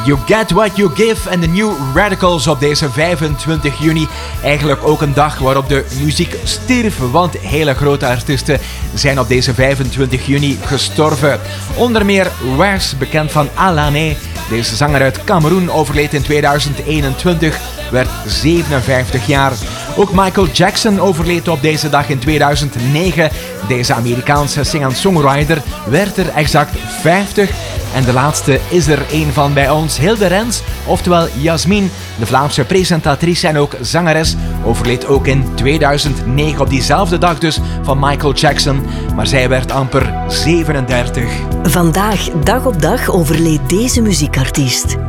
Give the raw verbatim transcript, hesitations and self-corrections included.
You Get What You Give en de New Radicals op deze vijfentwintig juni. Eigenlijk ook een dag waarop de muziek stierf, want hele grote artiesten zijn op deze vijfentwintig juni gestorven. Onder meer Wes, bekend van Alané. Deze zanger uit Cameroen overleed in tweeduizend eenentwintig, werd zevenenvijftig jaar. Ook Michael Jackson overleed op deze dag in tweeduizend negen. Deze Amerikaanse singer-songwriter werd er exact vijftig. En de laatste is er een van bij ons, Hilde Rens, oftewel Jasmin, de Vlaamse presentatrice en ook zangeres, overleed ook in tweeduizend negen op diezelfde dag dus van Michael Jackson, maar zij werd amper zevenendertig. Vandaag, dag op dag, overleed deze muziekartiest.